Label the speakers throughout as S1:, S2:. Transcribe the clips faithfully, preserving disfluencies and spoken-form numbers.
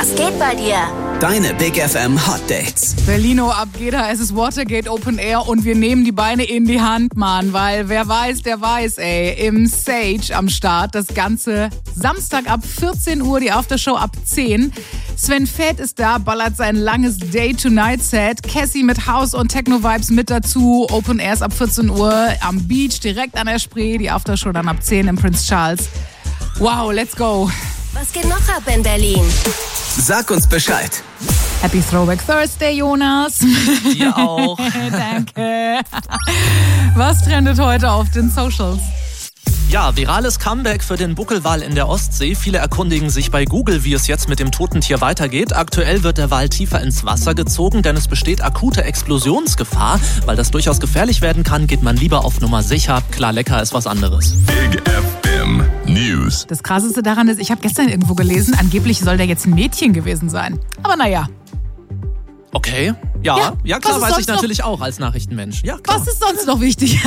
S1: Was geht bei dir?
S2: Deine Big F M Hot Dates.
S3: Berlino, ab geht er, es ist Watergate Open Air und wir nehmen die Beine in die Hand, Mann, weil wer weiß, der weiß, ey. Im Sage am Start, das Ganze Samstag ab vierzehn Uhr, die Aftershow ab zehn. Sven Fett ist da, ballert sein langes Day-to-Night-Set. Cassie mit House- und Techno-Vibes mit dazu. Open Airs ab vierzehn Uhr am Beach, direkt an der Spree. Die Aftershow dann ab zehn im Prince Charles. Wow, let's go.
S1: Was geht noch ab in Berlin?
S2: Sag uns Bescheid.
S3: Happy Throwback Thursday, Jonas.
S4: Dir auch.
S3: Danke. Was trendet heute auf den Socials?
S4: Ja, virales Comeback für den Buckelwal in der Ostsee. Viele erkundigen sich bei Google, wie es jetzt mit dem toten Tier weitergeht. Aktuell wird der Wal tiefer ins Wasser gezogen, denn es besteht akute Explosionsgefahr. Weil das durchaus gefährlich werden kann, geht man lieber auf Nummer sicher. Klar, lecker ist was anderes.
S5: Big F M News.
S3: Das Krasseste daran ist, ich habe gestern irgendwo gelesen, angeblich soll der jetzt ein Mädchen gewesen sein. Aber naja.
S4: Okay, ja,
S3: Ja,
S4: ja,
S3: was
S4: klar,
S3: ist
S4: weiß ich
S3: sonst noch?
S4: natürlich auch als Nachrichtenmensch. Ja, klar.
S3: Was ist sonst noch wichtig?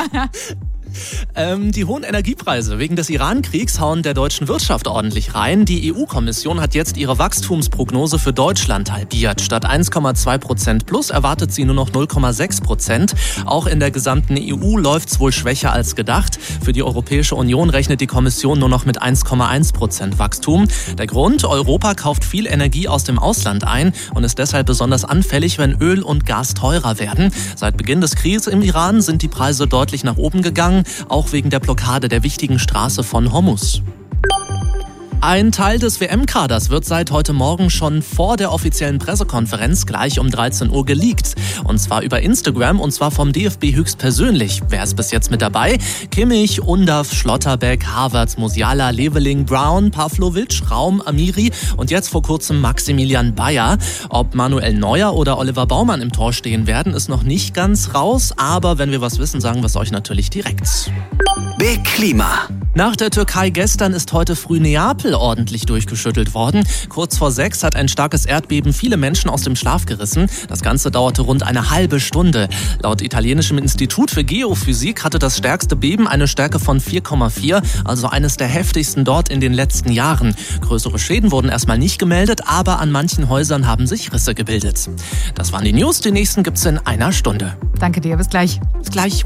S4: Ähm, die hohen Energiepreise wegen des Iran-Kriegs hauen der deutschen Wirtschaft ordentlich rein. Die E U-Kommission hat jetzt ihre Wachstumsprognose für Deutschland halbiert. Statt eins Komma zwei Prozent plus erwartet sie nur noch null Komma sechs Prozent. Auch in der gesamten E U läuft's wohl schwächer als gedacht. Für die Europäische Union rechnet die Kommission nur noch mit eins Komma eins Prozent Wachstum. Der Grund: Europa kauft viel Energie aus dem Ausland ein und ist deshalb besonders anfällig, wenn Öl und Gas teurer werden. Seit Beginn des Krieges im Iran sind die Preise deutlich nach oben gegangen, auch wegen der Blockade der wichtigen Straße von Hormuz. Ein Teil des W M-Kaders wird seit heute Morgen schon vor der offiziellen Pressekonferenz gleich um dreizehn Uhr geleakt. Und zwar über Instagram, und zwar vom D F B höchstpersönlich. Wer ist bis jetzt mit dabei? Kimmich, Undav, Schlotterbeck, Havertz, Musiala, Leveling, Brown, Pavlovic, Raum, Amiri und jetzt vor kurzem Maximilian Bayer. Ob Manuel Neuer oder Oliver Baumann im Tor stehen werden, ist noch nicht ganz raus. Aber wenn wir was wissen, sagen wir es euch natürlich direkt.
S2: Big Klima.
S4: Nach der Türkei gestern ist heute früh Neapel ordentlich durchgeschüttelt worden. Kurz vor sechs hat ein starkes Erdbeben viele Menschen aus dem Schlaf gerissen. Das Ganze dauerte rund eine halbe Stunde. Laut italienischem Institut für Geophysik hatte das stärkste Beben eine Stärke von vier Komma vier, also eines der heftigsten dort in den letzten Jahren. Größere Schäden wurden erstmal nicht gemeldet, aber an manchen Häusern haben sich Risse gebildet. Das waren die News, die nächsten gibt's in einer Stunde.
S3: Danke dir, bis gleich.
S4: Bis gleich.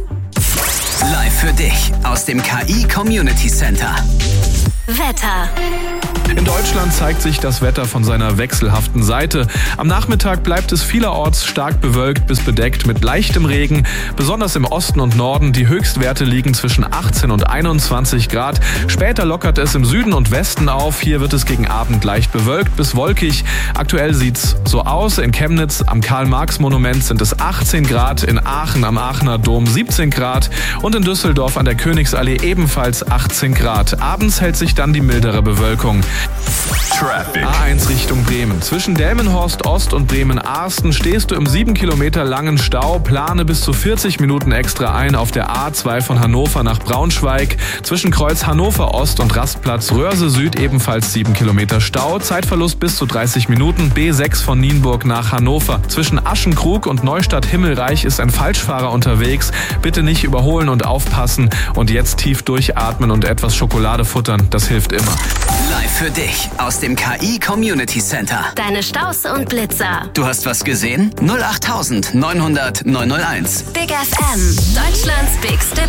S2: Live für dich aus dem K I Community Center.
S1: Wetter.
S5: In Deutschland zeigt sich das Wetter von seiner wechselhaften Seite. Am Nachmittag bleibt es vielerorts stark bewölkt bis bedeckt mit leichtem Regen. Besonders im Osten und Norden. Die Höchstwerte liegen zwischen achtzehn und einundzwanzig Grad. Später lockert es im Süden und Westen auf. Hier wird es gegen Abend leicht bewölkt bis wolkig. Aktuell sieht's so aus. In Chemnitz am Karl-Marx-Monument sind es achtzehn Grad. In Aachen am Aachener Dom siebzehn Grad. Und in Düsseldorf an der Königsallee ebenfalls achtzehn Grad. Abends hält sich dann die mildere Bewölkung. Traffic. A eins Richtung Bremen. Zwischen Delmenhorst Ost und Bremen-Arsten stehst du im sieben Kilometer langen Stau. Plane bis zu vierzig Minuten extra ein auf der A zwei von Hannover nach Braunschweig. Zwischen Kreuz Hannover Ost und Rastplatz Röhrse Süd ebenfalls sieben Kilometer Stau. Zeitverlust bis zu dreißig Minuten. B sechs von Nienburg nach Hannover. Zwischen Aschenkrug und Neustadt Himmelreich ist ein Falschfahrer unterwegs. Bitte nicht überholen und aufpassen. Und jetzt tief durchatmen und etwas Schokolade futtern. Das hilft immer.
S2: Live für dich aus dem K I Community Center.
S1: Deine Staus und Blitzer.
S2: Du hast was gesehen? null acht neunhundert neunhundert neunhunderteins.
S1: Big F M. Deutschlands bigste